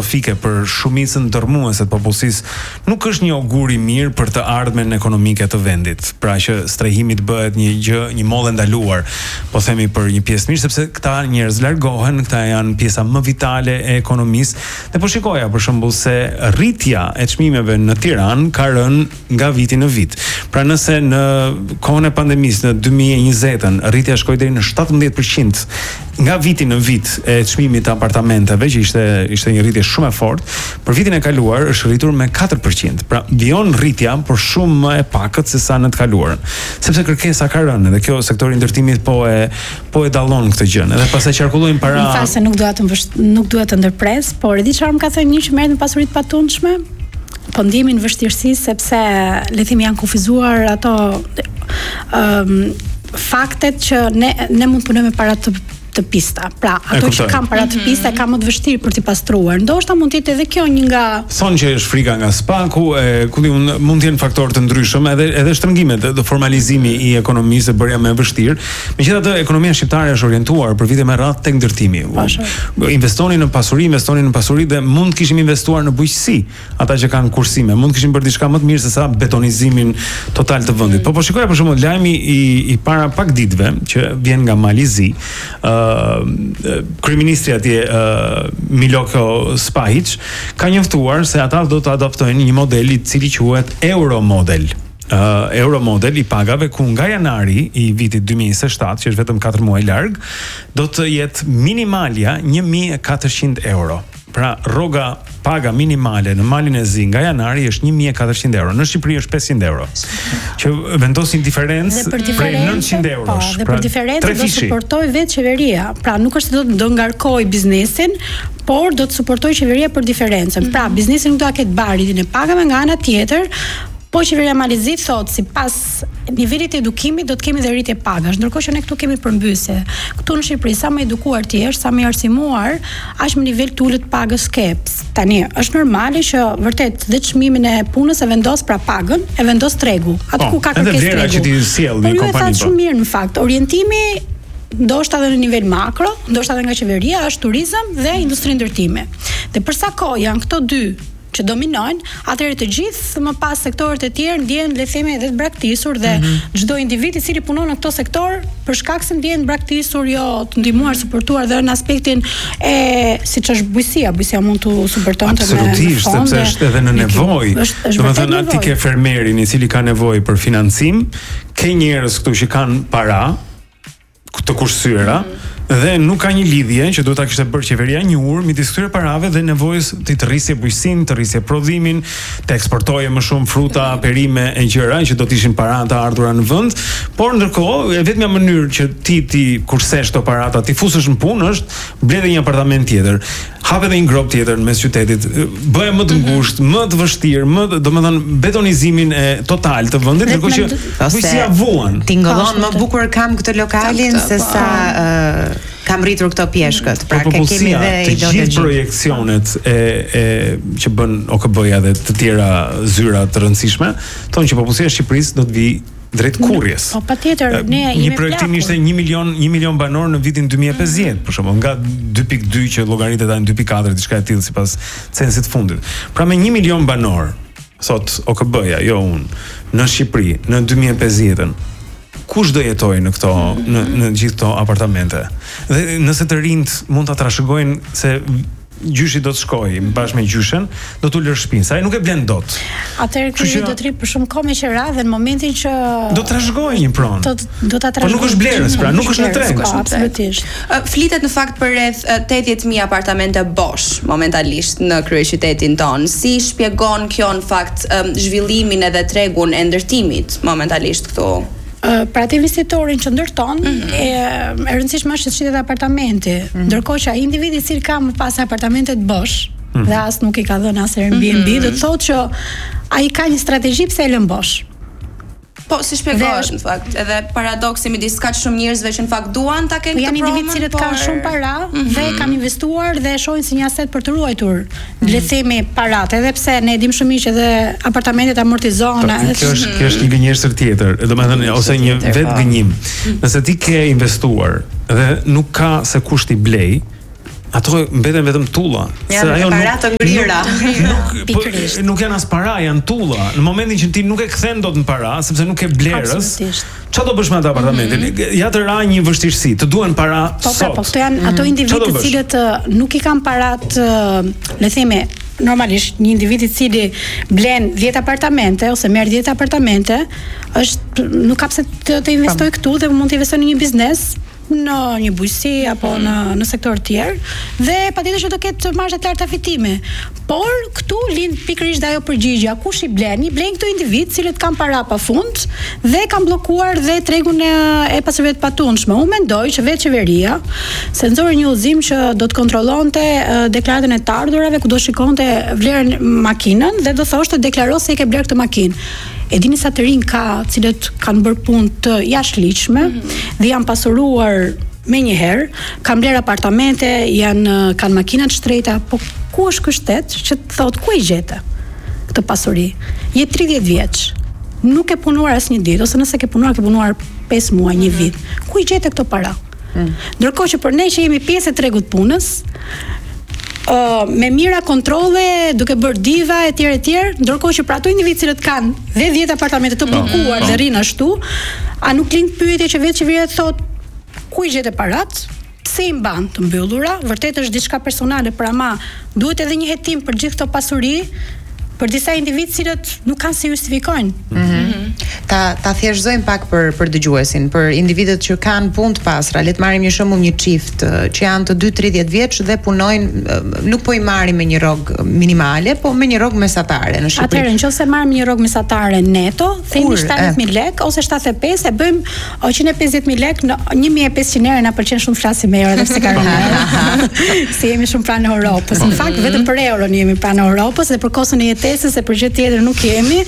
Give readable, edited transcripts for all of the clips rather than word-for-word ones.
katastrofike për shumicën dërmuese të popullsisë nuk është një augur i mirë për të ardhmen ekonomike të vendit. Pra që strehimi të bëhet një mollë ndaluar, po themi për një pjesë mirë, sepse këta njerëz largohen, këta janë pjesa më vitale e ekonomisë. Dhe po shikoja për shembull se rritja e çmimeve në Tiranë ka rënë nga viti në vit. Pra nëse në kohën e pandemisë në 2020 rritja shkoi deri në 17% nga viti në vit e çmimit të apartamenteve, që ishte një rritje shumë e fortë, për vitin e kaluar është rritur me 4%. Pra vion rritja, por shumë më e pakët se sa në të kaluarën. Sepse kërkesa ka rënë dhe kjo sektori i ndërtimit po e dallon këtë gjë. Edhe pastaj qarkullojnë para. Në fakt se nuk duhet të ndërpres, por e di çfarë më ka thënë një që merret me pasuritë patundshme. Po ndimin vështirësi sepse le të themi janë kufizuar ato faktet që ne mund të punojmë me para të pista. Pra, ato që kanë para të pista ka më të vështirë për t'i pastruar. Ndoshta mund të jetë edhe kjo një nga thonë që është frika nga spaku, mund të jenë faktorë të ndryshëm, edhe shtrëngimet, dhe formalizimi i ekonomisë bërja më e vështirë. Megjithatë, ekonomia shqiptare është orientuar për vite me radhë tek ndërtimi. Investoni në pasuri dhe mund të kishim investuar në bujqësi, ata që kanë kursime, mund të kishim bërë diçka më të mirë se sa betonizimin total të vendit. Po shikoja për shembull lajmi i para pak ditëve që vjen nga Malizi. Kryeministri atje Miloko Spahic ka njoftuar se ata do të adoptojnë një model i cili quhet Euro Model. Euro Model i pagave ku nga janari i vitit 2027, që është vetëm 4 muaj larg, do të jetë minimalja 1.400 euro. Pra rroga paga minimale në Malin e Zi nga janari është 1.400 euro. Në Shqipëri është 500 euro. Që vendosin diferencë prej 900 eurosh. Dhe për diferencë do suportoj vetë qeveria. Pra nuk është se do ngarkoj biznesin, por do të suportoj qeveria për diferencën. Pra biznesi nuk do ta ketë barritjen e pagave, nga ana tjetër po qeveria Malizit thot sipas nivelit të edukimit do të kemi dhe rritje pagash, ndërkohë që ne këtu kemi përmbysje. Këtu në Shqipëri sa më edukuar ti je, sa më i arsimuar, aq më nivel të ulët pagës ke. Tani është normale që vërtet dhe çmimin e punës e vendos pra pagën, e vendos tregu. Atë ku ka kërkesë tregu. Që ti sjell në kompani. Është shumë mirë në fakt. Orientimi ndoshta edhe në nivel makro, ndoshta edhe nga qeveria është turizëm dhe industri ndërtimi. Dhe për sa kohë janë këto dy që dominojnë, atëherë të gjithë më pas sektorët e tjerë ndjehen le të themi edhe të braktisur dhe çdo individ i cili punon në këto sektor për shkak se ndjehen braktisur, jo të ndihmuar, suportuar dhe në aspektin e siç është bujqësia mund të suportonte me absolutisht, sepse është edhe në nevojë. Domethënë ti ke fermerin i cili ka nevojë për financim, ke njerëz këtu që kanë para të kursyera dhe nuk ka një lidhje që duhet ta kishte bërë qeveria një urë midis këtyre parave dhe nevojës të rrisje bujqësinë, të rrisje prodhimin, të eksportoje më shumë fruta, perime e gjëra që do të ishin para të ardhura në vend, por ndërkohë e vetmja mënyrë që ti kursesh këto parata, ti fusësh në punë është bledhe një apartament tjetër, hape dhe një grop tjetër në mes qytetit, bëje më të ngushtë, më të vështirë, domethënë betonizimin e total të vendit, ndërkohë që bujqësia vuan. Tingëllon më bukur kam këtë lokalin se sa kam rritur këto pjeshkët. Pra kemi dhe të gjithë projekcionet që bën OKB-ja dhe të tjera zyra të rëndësishme, thonë që popullsia e Shqipërisë do të vi drejt kurrjes. Po patjetër, ne jemi një projektim ishte 1 milion banor në vitin 2050, për shembull, nga 2.2 që llogaritet tani 2.4 diçka e tillë sipas censit fundit. Pra me 1 milion banor, thot OKB-ja, jo unë, në Shqipëri në 2050-ën, kush do jetojë në këto në gjithë këto apartamente? Dhe nëse të rinjt mund ta trashëgojnë se gjyshi do të shkojë bashkë me gjyshen, do t'u lërë shtëpinë. Sa ai nuk e blen dot. Atëherë ky do të rri për shumë kohë me qira dhe në momentin që do të trashëgojë një pronë. Do ta trashëgojë. Po nuk është blerës, pra nuk është në treg. Absolutisht. Flitet në fakt për rreth 80.000 apartamente bosh momentalisht në kryeqytetin ton. Si shpjegon kjo në fakt zhvillimin edhe tregun e ndërtimit momentalisht këtu? Pra te investitorin që ndërton, e rëndësishme është çështja e apartamentit. Ndërkohë që ai individi i cili ka më pas apartamentet bosh, dhe as nuk i ka dhënë as Airbnb, do të thotë që ai ka një strategji pse e lën bosh. Po, si shpjegohesh në fakt, edhe paradoksi midis kaq shumë njerëzve që në fakt duan ta kenë këtë pronë, janë individë që kanë shumë para dhe kanë investuar dhe e shohin si një aset për të ruajtur, le të themi paratë, edhe pse ne dim shumë që edhe apartamentet amortizohen. Kjo është një gënjeshtër tjetër, domethënë ose një vetë gënjim. Nëse ti ke investuar dhe nuk ka se kush ti blej, ato mbeten vetëm tulla. Se ajo para të ngrira. Nuk janë as para, janë tulla. Në momentin që ti nuk e kthen dot në para, sepse nuk ke blerës. Çfarë do bësh me atë apartamentin? Ja të ra një vështirësi, të duhen para sot. Po këto janë ato individë të cilët nuk i kanë parat, le themi, normalisht një individ I cili blen 10 apartamente ose merr 10 apartamente, nuk ka pse të investojë këtu dhe mund të investojë në një biznes, në një bujqësi apo në sektor të tjerë dhe patjetër që do ketë marzhe të larta fitimi. Por këtu lind pikërisht ajo përgjigja, kush I blen? I blen këto individ, cilët kanë para pafund dhe kanë bllokuar dhe tregun e pasurive të patundshme. Unë mendoj që vetë qeveria se nxori një udhëzim që do të kontrollonte deklaratën e të ardhurave, ku do shikonte vlerën makinën dhe do thoshte deklaro se I ke bler këtë makinë. E dini sa të rinj ka, cilët kanë bërë punë të jashtëligjshme dhe janë pasuruar me njëherë, kanë bler apartamente, kanë makina të shtrejta, po ku është ky shtet që të thotë ku I gjete këtë pasuri? Je 30 vjeç, nuk e punuar asnjë ditë, ose nëse ke punuar 5 muaj, një vit. Ku I gjete këto para? Ndërkohë që për ne që jemi pjesë e tregut punës, me mira kontrolle, duke bërë diva etj, ndërkohë që për ato individ cilët kanë dhe 10 apartamente të bllokuar dhe rrin ashtu, a nuk lind pyetje që vetë qeveria thotë ku I gjete parat? Pse I mban të mbyllura? Vërtet është diçka personale, por ama duhet edhe një hetim për gjithë këto pasuri për disa individ cilët nuk kanë se justifikojnë. Ta thjeshtëzojmë pak për dëgjuesin, për individët që kanë punë të pastra. Le të marrim një shembull, një çift që janë të 2-30 vjeç dhe punojnë, nuk po I marrim me një rrogë minimale, po me një rrogë mesatare në Shqipëri. Atëherë, nëse marrim një rrogë mesatare neto, themi 70.000 lekë ose 75, e bëjmë 150.000 lekë në 1.500 euro. Na pëlqen shumë flasim me euro edhe pse ka rënë. Se jemi shumë pranë Europës. Në fakt vetëm për euron jemi pranë Europës dhe për kostën e jetesës e për gjë tjetër nuk jemi.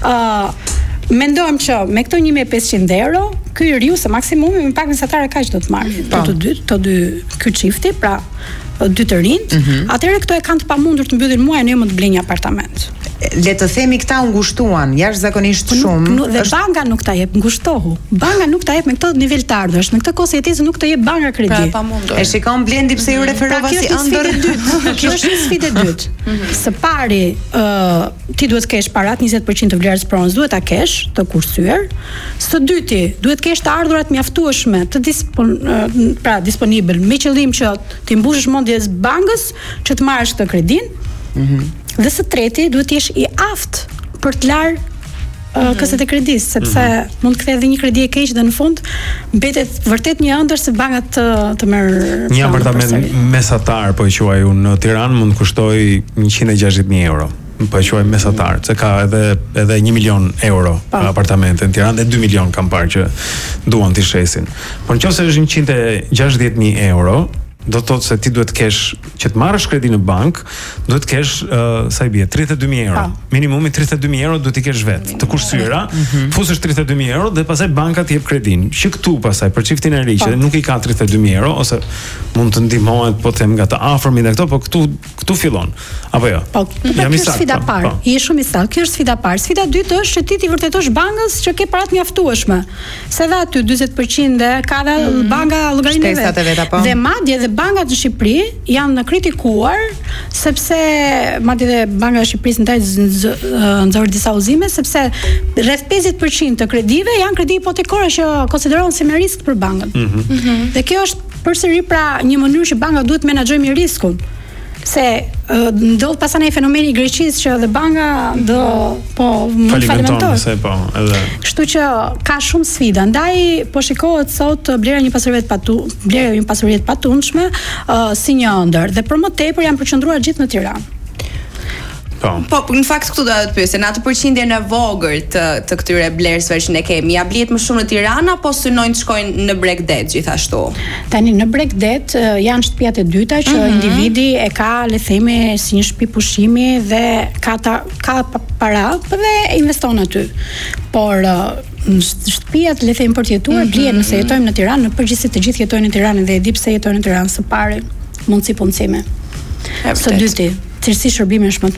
Mendojmë që me këto 1.500 euro, ky riu se maksimumi me pak mesatare kaq do të marrë. Të dy ky çifti, pra dy të rinjt, atëherë këto e kanë të pamundur të mbyllin muajin jo më të blejnë një apartament. Le të themi këta u ngushtuan jashtëzakonisht shumë. Dhe banka nuk ta jep, ngushtohu. Banka nuk ta jep me këtë nivel të ardhurës, me këtë kostë jetese nuk të jep banka kredi. Pra pamundur. E shikon Blendi pse ju referova si ëndër. Kjo është një sfidë e dytë. Së pari, ti duhet të kesh parat 20% të vlerës pronës, duhet ta kesh të kursyer. Së dyti, duhet të kesh të ardhurat mjaftueshme, disponibël, me qëllim që ti mbushësh mendjes bankës që të marrësh këtë kredin. Dhe së treti, duhet të jesh I aftë për të larë kësët e kredis, sepse mund të kthej edhe një kredi e keq dhe në fund mbetet vërtet një ëndër se bankat të merr një apartament mesatar, po e quaj unë në Tiranë, mund të kushtoj 160.000 euro. Po e quaj mesatar, se ka edhe 1 milion euro apartamente në Tiranë dhe 2 milion kam parë që duan t'i shesin. Por nëse është 160.000 euro, do të thotë se ti duhet të kesh që të marrësh kredi në bank, duhet të kesh sa I bie 32.000 euro. Minimumi 32.000 euro duhet I kesh vetë. Të kurshyera, fusësh 32.000 euro dhe pastaj banka të jep kredin. Që këtu pastaj për çiftin e ri që nuk I ka 32.000 euro ose mund të ndihmohet po them nga të afërmit dhe këto, po këtu fillon. Apo jo? Po, jam I saktë. Sfida parë. Je shumë I saktë. Kjo është sfida parë. Sfida dytë është që ti vërtetosh bankës që ke parat mjaftueshme. Se dha aty 40% dhe ka dhe banka llogarinë vet. Dhe madje dhe bankat në Shqipëri janë në kritikuar sepse madje dhe banka e Shqipërisë nxorë disa udhëzime sepse rreth 50% të kredive janë kredi hipotekore që konsiderohen si me risk për bankën. Dhe kjo është përsëri pra një mënyrë që banka duhet menaxhojë mirë riskun. Se ndodh pastaj fenomeni I Greqisë që dhe banka do mund falimentohet. Kështu që ka shumë sfida. Ndaj po shikohet sot blera një pasurive të patundshme si një ëndër dhe për më tepër janë përqendruar gjithë në Tiranë. Po, në fakt këtu do të pyesë, në atë përqindjen e vogël të këtyre blerësve që ne kemi, ja blihet më shumë në Tiranë apo synojnë të shkojnë në Bregdet gjithashtu? Tani në Bregdet janë shtëpiat e dyta që individi e ka, le themi, si një shtëpi pushimi dhe ka para dhe investon aty. Por në shtëpiat, le themi, për të jetuar blihen nëse jetojmë në Tiranë, në përgjithësi të gjithë jetojnë në Tiranë dhe e di pse jetojnë në Tiranë së pari, mundësi punësime. Së dyti, cilësi shërbime është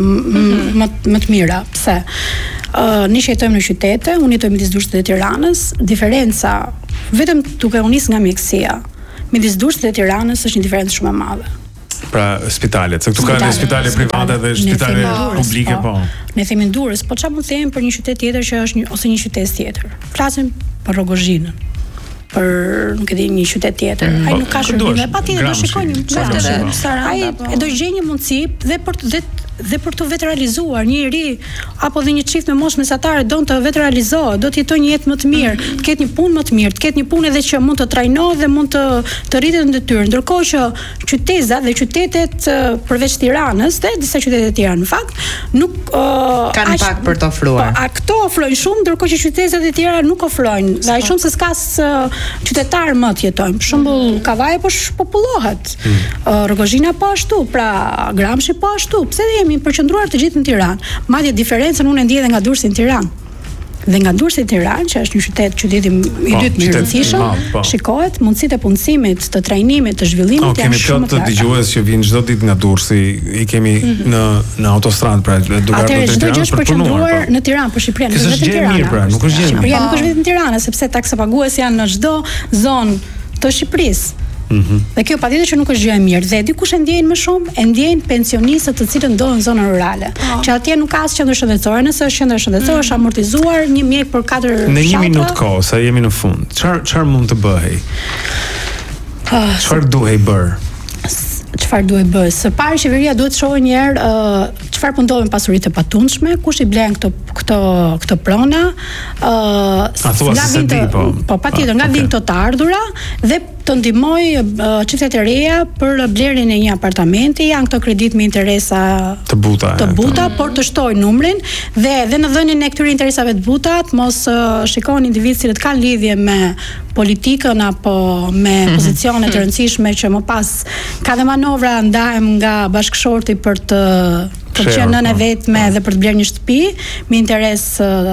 më të mira. Pse? Ne jetojmë në qytete, unë jetoj midis Durrësit dhe Tiranës, diferenca vetëm duke u nis nga mjekësia. midis Durrësit dhe Tiranës është një diferencë shumë e madhe. Pra spitalet, se këtu ka edhe spitale private dhe spitale publike, po. Ne themi Durrës, po çfarë mund të themi për një qytet tjetër që është ose një qytet tjetër. Flasim për Rogozhinën. Për nuk e di një qytet tjetër. Ai nuk ka shërbime, patjetër do shikojmë. Ai do gjejë një mundësi dhe për të vetë realizuar një njerëz apo dhe një çift me moshë mesatare don të vetë realizohet, do të jetojë një jetë më të mirë, të ketë një punë më të mirë, të ketë një punë edhe që mund të trajnohet dhe mund të rritet në detyrë. Ndërkohë që qytetet dhe qytetet përveç Tiranës dhe disa qytete të tjera në fakt nuk kanë pak për të ofruar. Po, këto ofrojnë shumë, ndërkohë që qytetet e tjera nuk ofrojnë. Dhe ai shumë se s'ka qytetar më të jetojnë. Për shembull, Kavaja po shpopullohet. Rogozhina po ashtu, pra Gramshi po ashtu. Pse jemi përqendruar të gjithë në Tiranë? Madje diferencën unë e ndjej edhe nga Durrësi në Tiranë. Dhe nga Durrësi në Tiranë, që është një qyteti i dytë më i rëndësishëm, shikohet mundësitë e punësimit, të trajnimit, të zhvillimit janë shumë të larta. Kemi të dëgjues që vinë çdo ditë nga Durrësi, i kemi në autostradë, pra duke ardhur në Tiranë për të punuar. Në Tiranë, për Shqipërinë, nuk është gjë e mirë, pra, nuk është gjë e mirë. Shqipëria nuk është vetëm Tirana, sepse taksapaguesi janë në çdo zonë të Shqipërisë. Dhe kjo patjetër që nuk është gjë e mirë. Dhe dikush e ndjejnë më shumë, e ndjejnë pensionistët të cilët ndodhen në zonën rurale. Që atje nuk ka as qendër shëndetësore, nëse është qendër shëndetësore është amortizuar një mjek për 4 shatra. Në 1 minutë kohë, sa jemi në fund. Çfarë mund të bëhej? Çfarë duhej bër? Çfarë duhet bërë? Së pari qeveria duhet të shohë një herë çfarë po ndodhen pasuritë e patundshme, kush i blen këto prona, nga vin po patjetër nga vin këto të ardhura dhe të ndihmoj çiftet e reja për blerjen e një apartamenti, janë këto kredit me interesa të buta, por të shtojnë numrin dhe në dhënien e këtyre interesave të buta mos shikoni individë që kanë lidhje me politikën apo me pozicione të rëndësishme që më pas ka dhe manovra ndahem nga bashkëshorti për të qenë nënë vetme dhe për të blerë një shtëpi me interes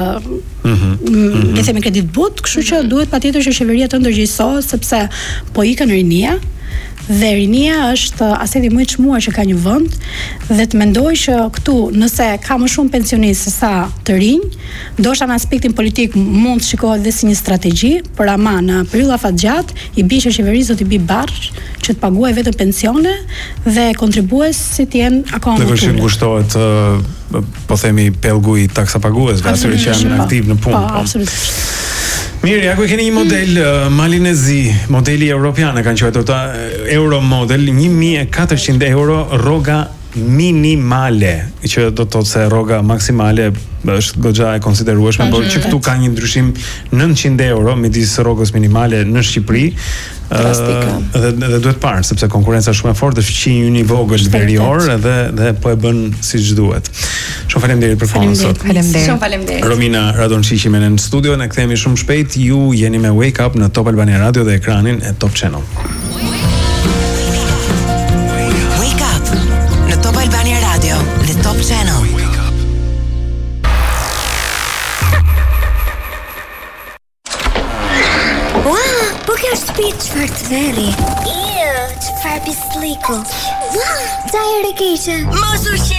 le themi kredit but, kështu që duhet patjetër që qeveria të ndërgjegjësohet sepse po ikën rinia dhe rinia është aseti më i çmuar që ka një vend dhe të mendoj që këtu nëse ka më shumë pensionistë se sa të rinj, ndoshta në aspektin politik mund të shikohet dhe si një strategji, por ama në periudha afatgjatë i bie që qeverisë do të bëj barsh që të paguajë vetëm pensione dhe kontribuesit të jenë akoma më të ulët. Dhe kushtohet po themi pellgu i taksapaguesve, atyre që janë aktiv në punë. Po, absolutisht. Mirë, ja ku keni një model malinezi, modeli europian e kanë quajtur ta euro model, 1400 euro rroga minimale, që do të thotë se rroga maksimale është goxha e konsiderueshme, por që këtu ka një ndryshim 900 euro midis rrogës minimale në Shqipëri. Dhe duhet parë sepse konkurenca është shumë e fortë, fqi një vogël verior dhe po e bën siç duhet. Shumë faleminderit për kohën sot. Shumë faleminderit. Romina Radonçiqi me në studio, ne kthehemi shumë shpejt. Ju jeni me Wake Up në Top Albania Radio dhe ekranin e Top Channel. Wake Up në Top Albania Radio dhe Top Channel. Çfarë të veri? Çfarë pisliku? Ua, ta e rekeqe. Mos u